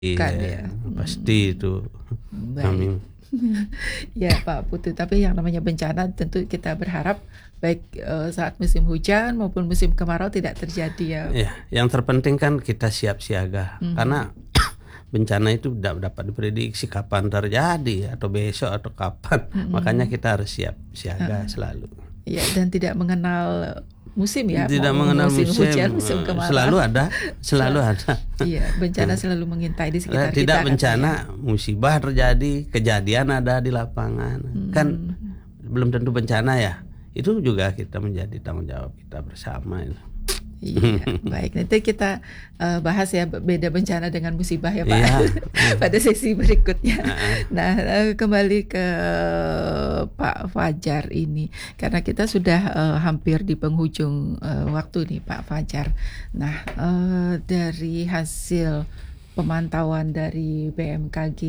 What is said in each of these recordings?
kan Iya, ya. pasti itu. Baik. Ya Pak Putu, tapi yang namanya bencana tentu kita berharap baik saat musim hujan maupun musim kemarau tidak terjadi ya. Ya, yang terpenting kan kita siap siaga. Karena bencana itu tidak dapat diprediksi kapan terjadi atau besok atau kapan. Makanya kita harus siap siaga selalu. Ya, dan tidak mengenal musim ya, Tidak mau mengenal musim musim, hujan, musim kemarau. selalu ada, selalu ada. Iya, bencana selalu mengintai di sekitar Tidak kita bencana, musibah terjadi, kejadian ada di lapangan. Kan belum tentu bencana ya. Itu juga kita menjadi tanggung jawab kita bersama itu. Iya, baik. Nanti kita bahas ya beda bencana dengan musibah ya Pak. Iya. Pada sesi berikutnya. Nah, kembali ke Pak Fajar ini, karena kita sudah hampir di penghujung waktu nih Pak Fajar. Nah, dari hasil pemantauan dari BMKG,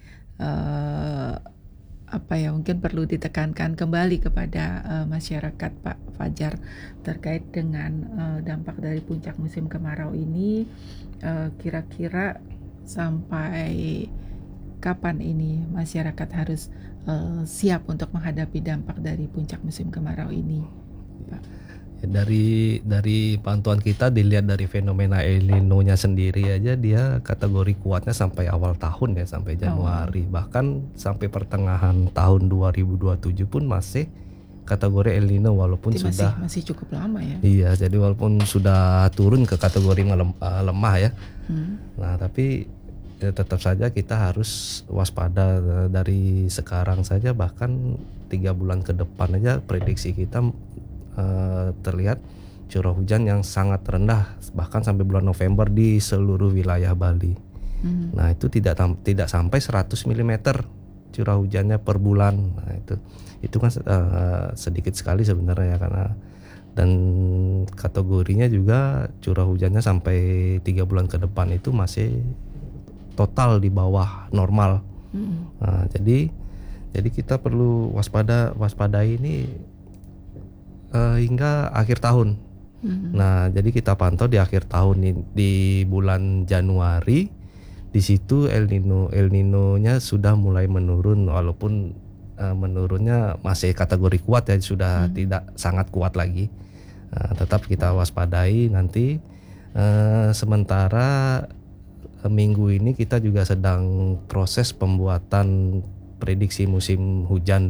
apa ya mungkin perlu ditekankan kembali kepada masyarakat Pak Fajar terkait dengan dampak dari puncak musim kemarau ini, kira-kira sampai kapan ini masyarakat harus siap untuk menghadapi dampak dari puncak musim kemarau ini, Pak? Dari pantauan kita dilihat dari fenomena El Nino-nya sendiri aja, dia kategori kuatnya sampai awal tahun ya, sampai Januari. Bahkan sampai pertengahan tahun 2027 pun masih kategori El Nino walaupun Jadi sudah masih cukup lama ya. Iya, jadi walaupun sudah turun ke kategori lemah ya. Nah, tapi ya tetap saja kita harus waspada dari sekarang saja, bahkan 3 bulan ke depan aja prediksi kita terlihat curah hujan yang sangat rendah bahkan sampai bulan November di seluruh wilayah Bali. Nah, itu tidak sampai 100 mm curah hujannya per bulan. Nah, itu kan sedikit sekali sebenarnya ya, karena dan kategorinya juga curah hujannya sampai 3 bulan ke depan itu masih total di bawah normal. Nah, jadi kita perlu waspadai ini hingga akhir tahun. Nah, jadi kita pantau di akhir tahun ini, di bulan Januari, di situ El Nino-nya sudah mulai menurun, walaupun menurunnya masih kategori kuat ya, sudah tidak sangat kuat lagi. Tetap kita waspadai nanti. Sementara minggu ini kita juga sedang proses pembuatan prediksi musim hujan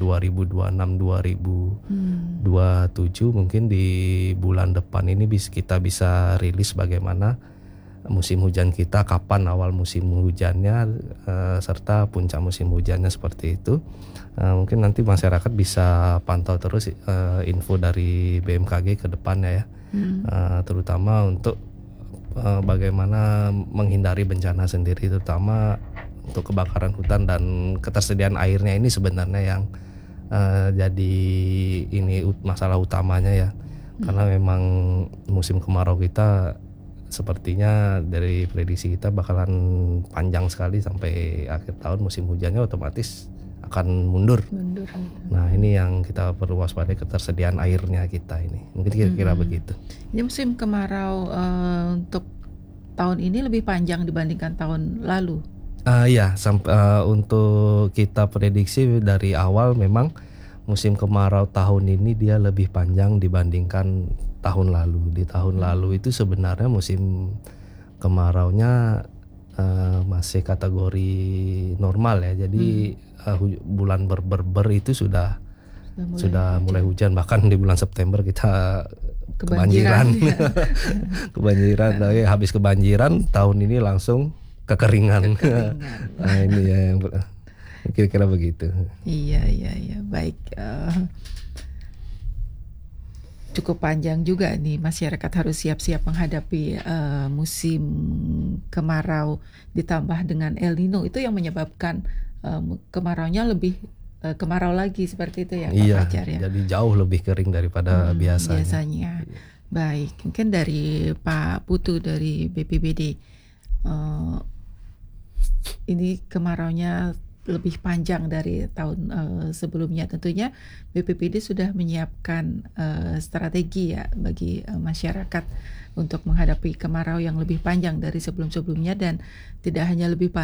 2026-2027. Mungkin di bulan depan ini kita bisa rilis bagaimana musim hujan kita, kapan awal musim hujannya, serta puncak musim hujannya seperti itu. Mungkin nanti masyarakat bisa pantau terus info dari BMKG ke depannya ya. Terutama untuk bagaimana menghindari bencana sendiri, terutama untuk kebakaran hutan dan ketersediaan airnya ini sebenarnya yang jadi ini masalah utamanya ya. Karena memang musim kemarau kita sepertinya dari prediksi kita bakalan panjang sekali, sampai akhir tahun musim hujannya otomatis akan mundur. Nah, ini yang kita perlu waspadai, ketersediaan airnya kita ini. Mungkin kira-kira begitu. Ini musim kemarau untuk tahun ini lebih panjang dibandingkan tahun lalu. Ya, untuk kita prediksi dari awal memang musim kemarau tahun ini dia lebih panjang dibandingkan tahun lalu. Di tahun lalu itu sebenarnya musim kemaraunya masih kategori normal ya. Jadi bulan Ber itu sudah mulai hujan. Bahkan di bulan September kita kebanjiran. Kebanjiran. Habis kebanjiran, tahun ini langsung kekeringan. Nah, ini ya yang kira-kira begitu. Iya, baik. Cukup panjang juga nih, masyarakat harus siap-siap menghadapi musim kemarau ditambah dengan El Nino, itu yang menyebabkan kemaraunya lebih kemarau lagi seperti itu ya Pak Fajar ya. Jadi jauh lebih kering daripada biasanya. Baik, mungkin dari Pak Putu dari BPBD, ini kemaraunya lebih panjang dari tahun sebelumnya. Tentunya BPPD sudah menyiapkan strategi ya bagi masyarakat untuk menghadapi kemarau yang lebih panjang dari sebelum-sebelumnya, dan tidak hanya lebih